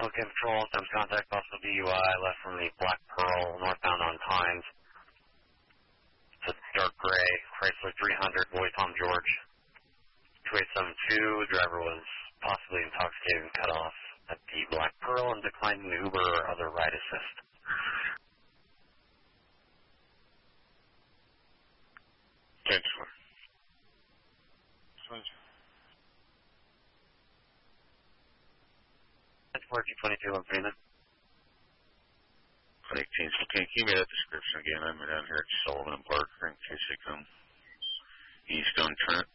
Okay, Patrol, attempts contact, possible DUI, left from the Black Pearl, northbound on Times. It's a dark gray, Chrysler 300, boy Tom George. 2872, driver was possibly intoxicated and cut off at the Black Pearl and declined an Uber or other ride assist. Potentially. 4222, I'm Freeman. 18. Okay, give me that description again. I'm down here at Sullivan and Parker in case they come east on Trent.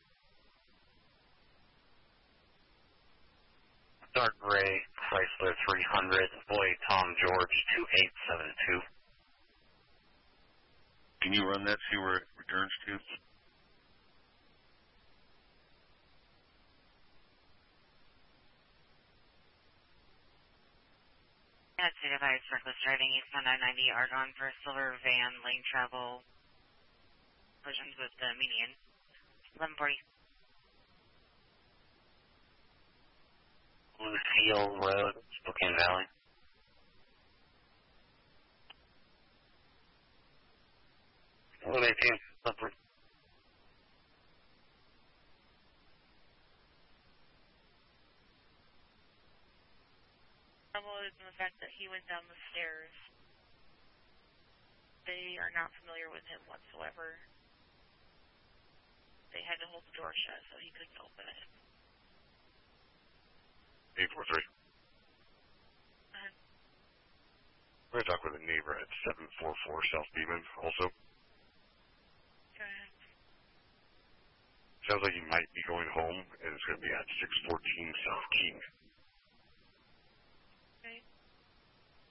Dark gray, Chrysler 300, boy Tom George 2872. Can you run that, see where it returns to? That's State Advised reckless driving east on 990 Argonne for silver van, lane travel, collisions with the median. 1140. Lucille Road, Spokane Valley. What 18, upward. Trouble is in the fact that he went down the stairs. They are not familiar with him whatsoever. They had to hold the door shut so he couldn't open it. 843. We're going to talk with a neighbor at 744 South Beeman also. Go ahead. Sounds like he might be going home, and it's going to be at 614 South King.